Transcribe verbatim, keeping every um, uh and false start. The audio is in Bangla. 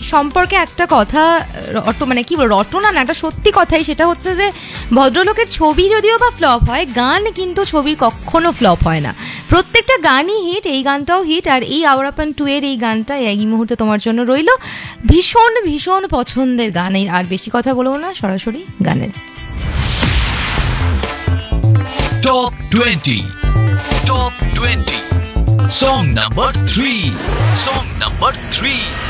সম্পর্কে একটা কথা রট মানে কি বল রটনা না, একটা সত্যি কথাই, সেটা হচ্ছে যে ভদ্রলোকের ছবি যদিও বা ফ্লপ হয়, গান কিন্তু ছবির কখনো ফ্লপ হয় না। প্রত্যেকটা গানই হিট, এই গানটাও হিট। আর এই আওরাপন টু এর এই গানটা এই মুহূর্তে তোমার জন্য রইল, ভীষণ ভীষণ পছন্দের গান। আর বেশি কথা বলবো না, সরাসরি গানে। Top twenty. Top twenty. Song number three. Song number three.